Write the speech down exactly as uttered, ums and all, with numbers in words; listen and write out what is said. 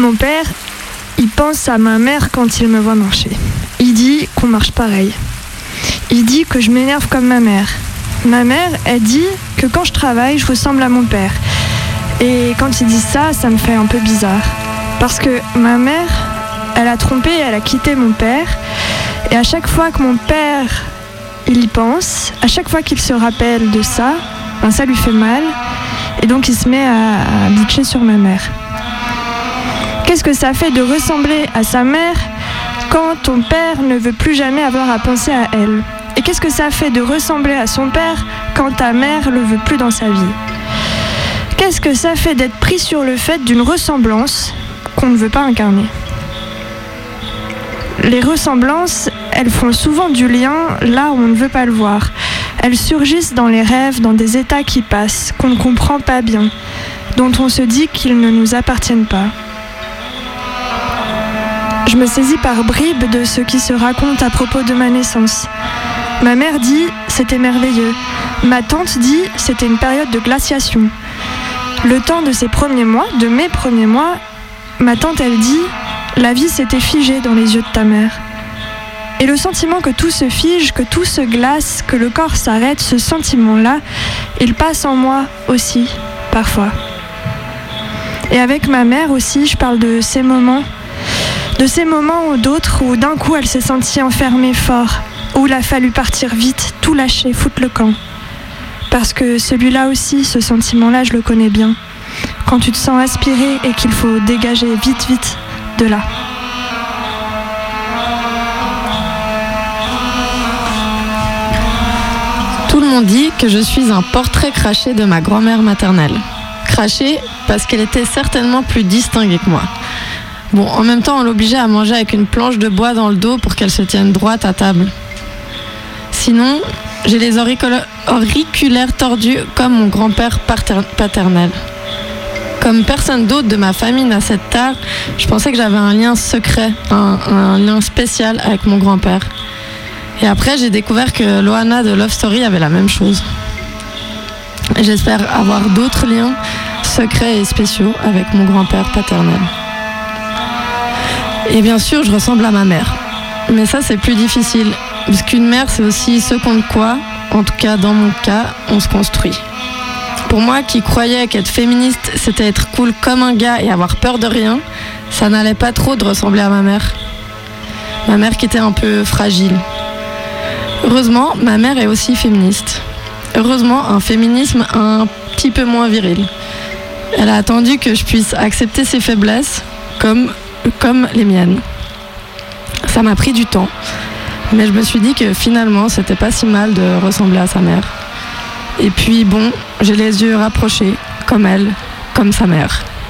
Mon père, il pense à ma mère quand il me voit marcher. Il dit qu'on marche pareil. Il dit que je m'énerve comme ma mère. Ma mère, elle dit que quand je travaille, je ressemble à mon père. Et quand il dit ça, ça me fait un peu bizarre. Parce que ma mère, elle a trompé, elle a quitté mon père. Et à chaque fois que mon père, il y pense, à chaque fois qu'il se rappelle de ça, ben ça lui fait mal. Et donc il se met à, à bitcher sur ma mère. Qu'est-ce que ça fait de ressembler à sa mère quand ton père ne veut plus jamais avoir à penser à elle? Et qu'est-ce que ça fait de ressembler à son père quand ta mère ne le veut plus dans sa vie? Qu'est-ce que ça fait d'être pris sur le fait d'une ressemblance qu'on ne veut pas incarner? Les ressemblances, elles font souvent du lien là où on ne veut pas le voir. Elles surgissent dans les rêves, dans des états qui passent, qu'on ne comprend pas bien, dont on se dit qu'ils ne nous appartiennent pas. Je me saisis par bribes de ce qui se raconte à propos de ma naissance. Ma mère dit « c'était merveilleux ». Ma tante dit « c'était une période de glaciation ». Le temps de ces premiers mois, de mes premiers mois, ma tante elle dit « la vie s'était figée dans les yeux de ta mère ». Et le sentiment que tout se fige, que tout se glace, que le corps s'arrête, ce sentiment-là, il passe en moi aussi, parfois. Et avec ma mère aussi, je parle de ces moments, de ces moments ou d'autres où d'un coup elle s'est sentie enfermée fort, où il a fallu partir vite, tout lâcher, foutre le camp. Parce que celui-là aussi, ce sentiment-là, je le connais bien. Quand tu te sens aspiré et qu'il faut dégager vite, vite de là. Tout le monde dit que je suis un portrait craché de ma grand-mère maternelle. Craché parce qu'elle était certainement plus distinguée que moi. Bon, en même temps, on l'obligeait à manger avec une planche de bois dans le dos pour qu'elle se tienne droite à table. Sinon, j'ai les auricula- auriculaires tordus comme mon grand-père pater- paternel. Comme personne d'autre de ma famille n'a cette tare, je pensais que j'avais un lien secret, un, un lien spécial avec mon grand-père. Et après, j'ai découvert que Loana de Love Story avait la même chose. Et j'espère avoir d'autres liens secrets et spéciaux avec mon grand-père paternel. Et bien sûr, je ressemble à ma mère. Mais ça, c'est plus difficile. Parce qu'une mère, c'est aussi ce contre quoi, en tout cas dans mon cas, on se construit. Pour moi, qui croyais qu'être féministe, c'était être cool comme un gars et avoir peur de rien, ça n'allait pas trop de ressembler à ma mère. Ma mère qui était un peu fragile. Heureusement, ma mère est aussi féministe. Heureusement, un féminisme un petit peu moins viril. Elle a attendu que je puisse accepter ses faiblesses comme, comme les miennes. Ça m'a pris du temps. Mais je me suis dit que finalement, c'était pas si mal de ressembler à sa mère. Et puis bon, j'ai les yeux rapprochés, comme elle, comme sa mère.